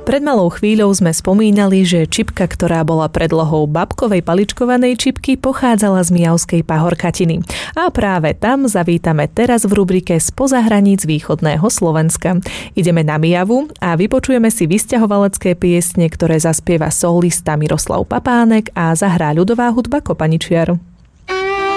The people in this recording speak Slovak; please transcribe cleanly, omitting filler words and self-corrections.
Pred malou chvíľou sme spomínali, že čipka, ktorá bola predlohou babkovej paličkovanej čipky, pochádzala z Mijavskej Pahorkatiny. A práve tam zavítame teraz v rubrike Spoza hraníc východného Slovenska. Ideme na Mijavu a vypočujeme si vysťahovalecké piesne, ktoré zaspieva solista Miroslav Papánek a zahrá ľudová hudba Kopaničiar.